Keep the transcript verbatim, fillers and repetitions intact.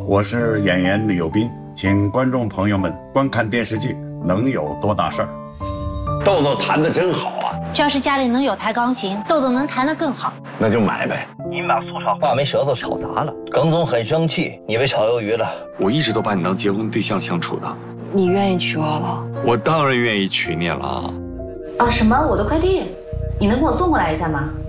我是演员李幼斌，请观众朋友们观看电视剧《能有多大事儿》。 豆豆弹得真好啊！ 这要是家里能有台钢琴，豆豆能弹得更好。 那就买呗。 你们把素炒话梅舌头炒砸了，耿总很生气，你被炒鱿鱼了。 我一直都把你当结婚对象相处的。 你愿意娶我了？ 我当然愿意娶你了。 啊，什么？我的快递，你能给我送过来一下吗？